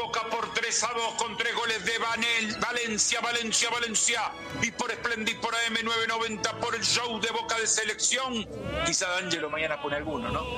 Boca por 3-2 con 3 goles de Valencia. Y por Splendid, por AM990, por el show de Boca de selección. Quizá D'Angelo mañana pone alguno, ¿no?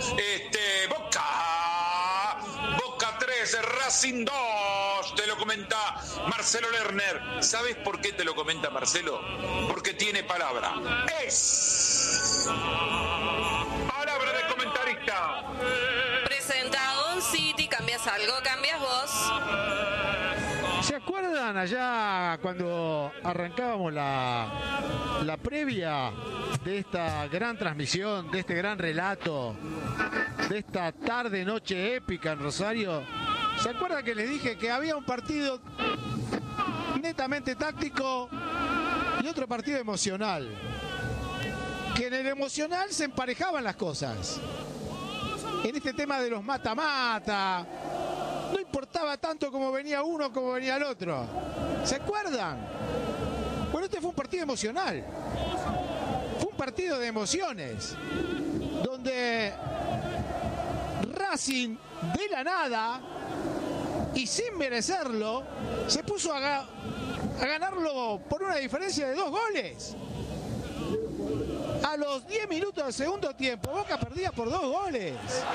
Boca 3, Racing 2. Te lo comenta Marcelo Lerner. ¿Sabes por qué te lo comenta Marcelo? Porque tiene palabra. Es palabra de comentarista. Presentado un City, cambias algo, cambias vos. ¿Se acuerdan allá cuando arrancábamos la previa de esta gran transmisión, de este gran relato, de esta tarde-noche épica en Rosario? ¿Se acuerdan que les dije que había un partido netamente táctico y otro partido emocional? Que en el emocional se emparejaban las cosas. En este tema de los mata-mata, no importaba tanto cómo venía uno como venía el otro. ¿Se acuerdan? Bueno, este fue un partido emocional. Fue un partido de emociones. Donde Racing, de la nada y sin merecerlo, se puso a ganarlo por una diferencia de 2 goles. A los 10 minutos del segundo tiempo, Boca perdía por 2 goles.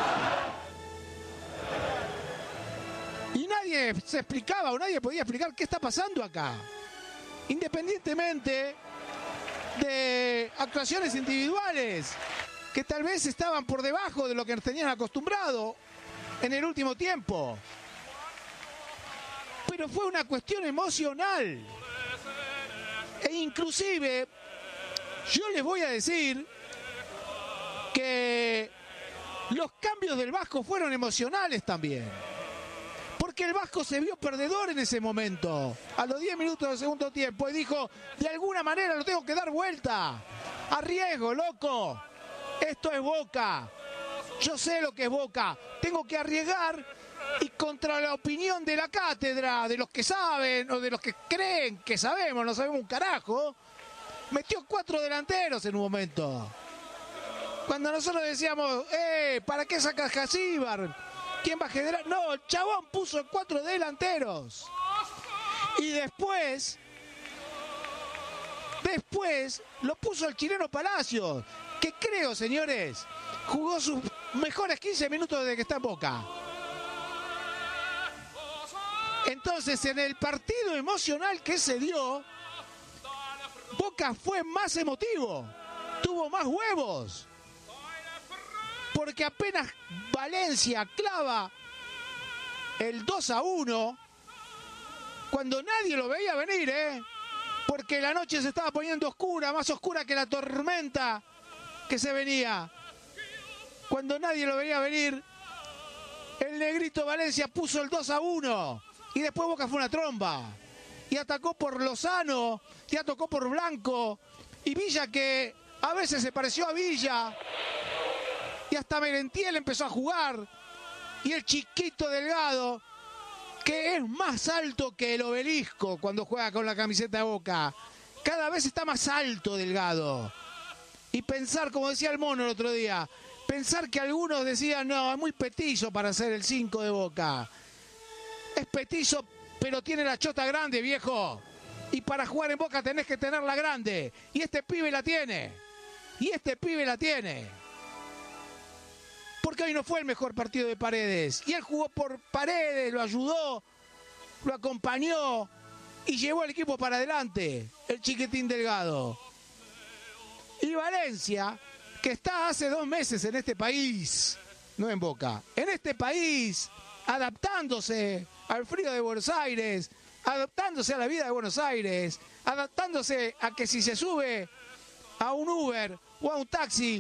Y nadie se explicaba o nadie podía explicar qué está pasando acá. Independientemente de actuaciones individuales que tal vez estaban por debajo de lo que nos tenían acostumbrado en el último tiempo. Pero fue una cuestión emocional. E inclusive, yo les voy a decir que los cambios del Vasco fueron emocionales también. Porque el Vasco se vio perdedor en ese momento, a los 10 minutos del segundo tiempo, y dijo, de alguna manera lo tengo que dar vuelta. Arriesgo, loco. Esto es Boca. Yo sé lo que es Boca. Tengo que arriesgar y contra la opinión de la cátedra, de los que saben o de los que creen que sabemos, no sabemos un carajo, metió 4 delanteros en un momento. Cuando nosotros decíamos, ¿para qué sacas Jasíbar? ¿Quién va a generar? No, el chabón puso 4 delanteros. Y después lo puso el chileno Palacios, que creo, señores, jugó sus mejores 15 minutos desde que está en Boca. Entonces, en el partido emocional que se dio, Boca fue más emotivo, tuvo más huevos. Porque apenas Valencia clava el 2-1, cuando nadie lo veía venir, porque la noche se estaba poniendo oscura, más oscura que la tormenta que se venía. Cuando nadie lo veía venir, el negrito Valencia puso el 2-1 y después Boca fue una tromba. Y atacó por Lozano, y atacó por Blanco, y Villa, que a veces se pareció a Villa. Y hasta Merentiel empezó a jugar. Y el chiquito Delgado, que es más alto que el obelisco cuando juega con la camiseta de Boca. Cada vez está más alto Delgado. Y pensar, como decía el Mono el otro día, pensar que algunos decían, no, es muy petizo para ser el 5 de Boca. Es petizo, pero tiene la chota grande, viejo. Y para jugar en Boca tenés que tenerla grande. Y este pibe la tiene. Porque hoy no fue el mejor partido de Paredes. Y él jugó por Paredes, lo ayudó, lo acompañó y llevó al equipo para adelante, el chiquitín Delgado. Y Valencia, que está hace 2 meses en este país, no en Boca, en este país, adaptándose al frío de Buenos Aires, adaptándose a la vida de Buenos Aires, adaptándose a que si se sube a un Uber o a un taxi,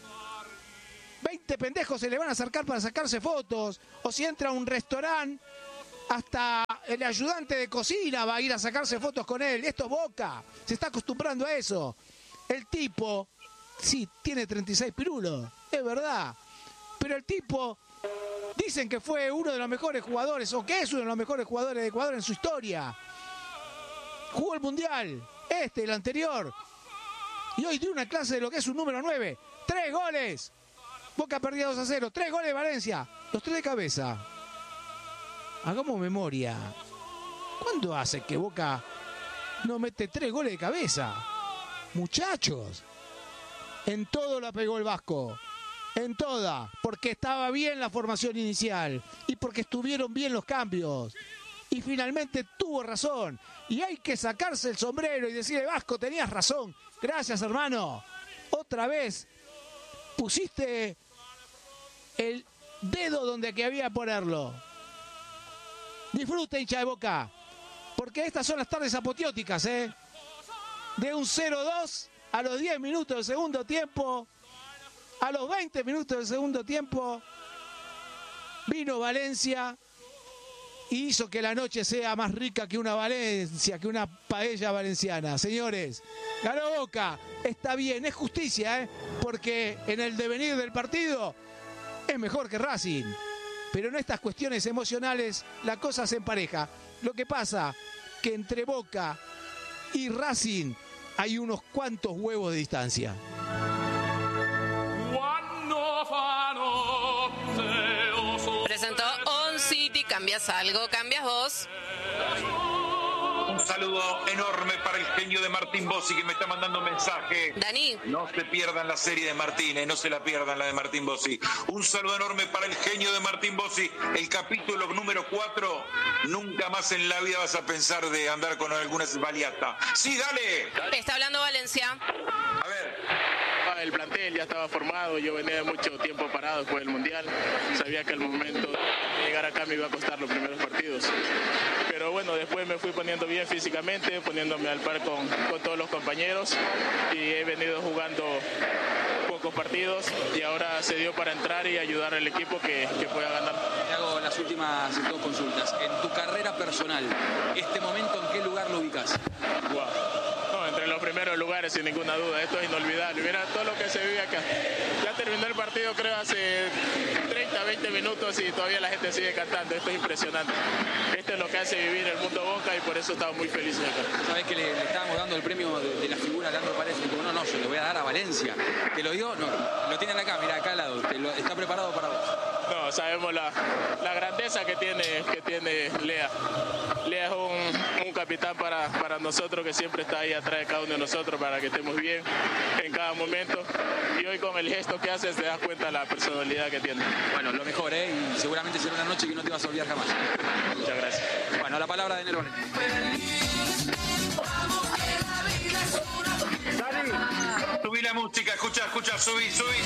20 pendejos se le van a acercar para sacarse fotos, o si entra a un restaurante, hasta el ayudante de cocina va a ir a sacarse fotos con él. Esto es Boca, se está acostumbrando a eso. El tipo, sí, tiene 36 pirulos, es verdad, pero el tipo, dicen que fue uno de los mejores jugadores, o que es uno de los mejores jugadores de Ecuador en su historia. Jugó el Mundial, el anterior, y hoy dio una clase de lo que es un número 9. 3 goles. Boca perdía 2-0. 3 goles de Valencia. Los 3 de cabeza. hagamos memoria. ¿Cuándo hace que Boca no mete 3 goles de cabeza? Muchachos, en todo la pegó el Vasco. En toda, porque estaba bien la formación inicial y porque estuvieron bien los cambios. Y finalmente tuvo razón. Y hay que sacarse el sombrero y decirle, Vasco, tenías razón. Gracias, hermano. Otra vez pusiste el dedo donde que había que ponerlo. Disfrute, hincha de Boca, porque estas son las tardes apoteóticas, ¿eh? De un 0-2 a los 10 minutos del segundo tiempo. A los 20 minutos del segundo tiempo vino Valencia y hizo que la noche sea más rica que una Valencia, que una paella valenciana. Señores, ganó Boca, está bien, es justicia, porque en el devenir del partido es mejor que Racing. Pero en estas cuestiones emocionales la cosa se empareja. Lo que pasa que entre Boca y Racing hay unos cuantos huevos de distancia. Presentó On City, cambias algo, cambias vos. Un saludo enorme para el genio de Martín Bossi, que me está mandando un mensaje. Dani. No se pierdan la serie de Martínez, no se la pierdan la de Martín Bossi. Un saludo enorme para el genio de Martín Bossi. El capítulo número 4, nunca más en la vida vas a pensar de andar con alguna baliata. Sí, dale. Está hablando Valencia. A ver. El plantel ya estaba formado, yo venía de mucho tiempo parado después del Mundial, sabía que el momento de llegar acá me iba a costar los primeros partidos, pero bueno, después me fui poniendo bien físicamente, poniéndome al par con todos los compañeros y he venido jugando pocos partidos y ahora se dio para entrar y ayudar al equipo que pueda ganar. Te hago las últimas 2 consultas. En tu carrera personal, ¿este momento en qué lugar lo ubicas? Wow. Entre los primeros lugares, sin ninguna duda. Esto es inolvidable. Mira todo lo que se vive acá. Ya terminó el partido, creo, hace 30, 20 minutos y todavía la gente sigue cantando. Esto es impresionante. Esto es lo que hace vivir el mundo Boca y por eso estamos muy felices acá. Sabes que le estábamos dando el premio de la figura a Leandro Paredes. Y como no, yo le voy a dar a Valencia. ¿Te lo dio? No, lo tienen acá, mira, acá al lado. Está preparado para vos. No, sabemos la grandeza que tiene Lea. Lea es un capitán para nosotros, que siempre está ahí atrás de cada uno de nosotros para que estemos bien en cada momento. Y hoy con el gesto que haces te das cuenta de la personalidad que tiene. Bueno, lo mejor, y seguramente será una noche que no te vas a olvidar jamás. Muchas gracias. Bueno, la palabra de Nero. Subí la música, escucha, subí. Soy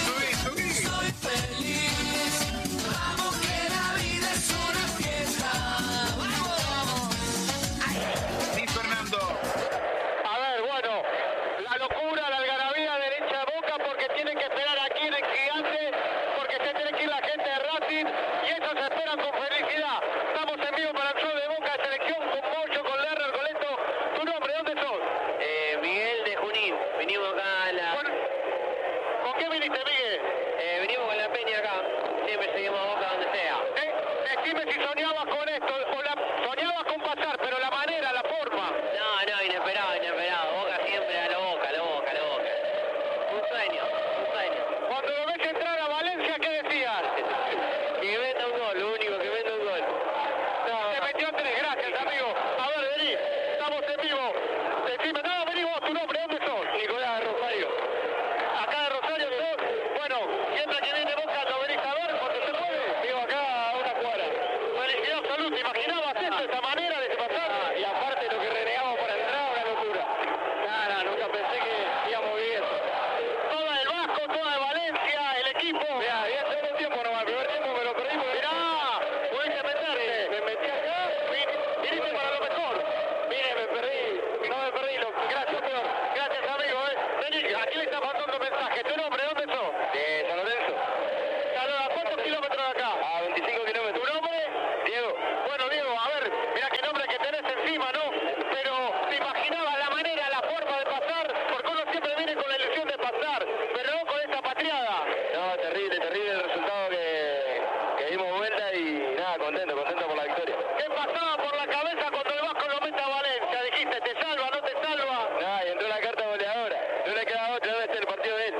feliz, vamos que la vida es una fiesta. Vamos. Sí, Fernando. A ver, bueno, la locura, la algarabía del hincha de Boca, porque tiene que esperar aquí en el Gigante, porque se tiene que ir la gente de Racing y ellos esperan con felicidad. Estamos en vivo para el show de Boca de selección con Mocho, con Lerner, Coleto. ¿Tu nombre? ¿Dónde sos? Miguel de Junín. Vinimos acá a la... ¿Con qué viniste, Miguel? Venimos con la peña acá. Siempre seguimos a Boca donde sea. Decime si soñabas con esto, soñabas con pasar, pero la manera, la forma. No, inesperado. Boca siempre a la Boca. Un sueño. Cuando lo ves entrar a Valencia, ¿qué decías? Que meta un gol, lo único, que meta un gol. Se metió 3, gracias, amigo. A ver, vení, estamos en vivo. Decime, vení vos, tu nombre, ¿dónde sos? Nicolás de Rosario. Acá de Rosario sos. Bueno, siempre que viene Boca, ¿lo venís a ver cuando se puede? Vivo acá a una cuadra. Felicidad absoluta, ¿imaginabas esto de esta manera?